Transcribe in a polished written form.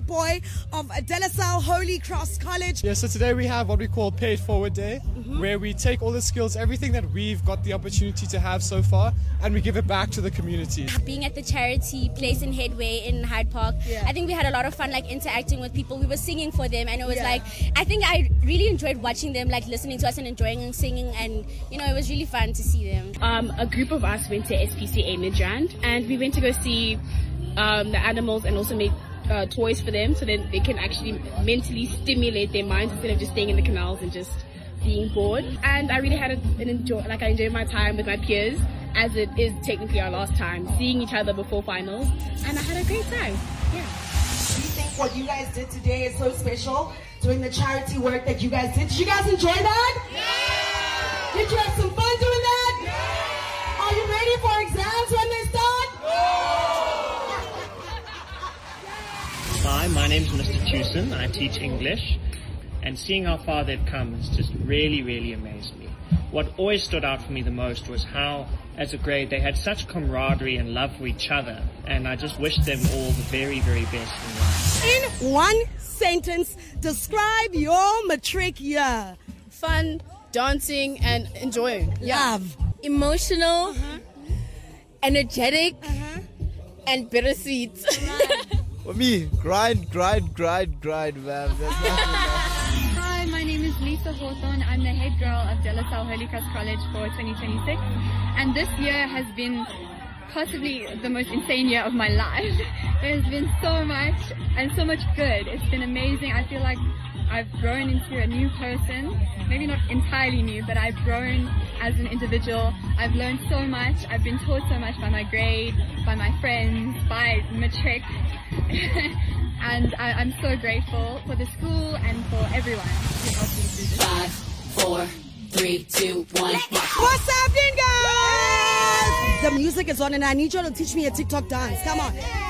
boy of De La Salle Holy Cross College. Yeah, so today we have what we call Pay It Forward Day, where we take all the skills, everything that we've got the opportunity to have so far, and we give it back to the community. Being at the charity place in Headway in Hyde Park, I think we had a lot of fun like interacting with people. We were singing for them, and it was like, I think I really enjoyed watching them, like listening to us and enjoying and singing, and you know, it was really fun to see them. A group of us went to SPCA Midrand, and we went to go see the animals and also make toys for them, so that they can actually mentally stimulate their minds instead of just staying in the canals and just being bored. And I really had I enjoyed my time with my peers, as it is technically our last time seeing each other before finals, and I had a great time. Yeah. Do you think what you guys did today is so special, doing the charity work that you guys did? Did you guys enjoy that? Yeah! Did you have some fun doing that? Yeah! Are you ready for exams when they start? Hi, my name's Mr. Tucson. I teach English, and seeing how far they've come has just really, really amazed me. What always stood out for me the most was how, as a grade, they had such camaraderie and love for each other, and I just wish them all the very, very best in life. In one sentence, describe your matric year. Fun, dancing, and enjoying. Love. Emotional, energetic, and bittersweet. For me, grind, man. There's nothing else. Hi, my name is Lisa Hawthorne. I'm the head girl of De La Salle Holy Cross College for 2026. And this year has been possibly the most insane year of my life. There's been so much and so much good. It's been amazing. I feel like I've grown into a new person. Maybe not entirely new, but I've grown as an individual. I've learned so much. I've been taught so much by my grade, by my friends, by matric. And I'm so grateful for the school and for everyone who helped me through this. 5, 4, 3, 2, 1. What's happening, guys? The music is on and I need you to teach me a TikTok dance. Come on.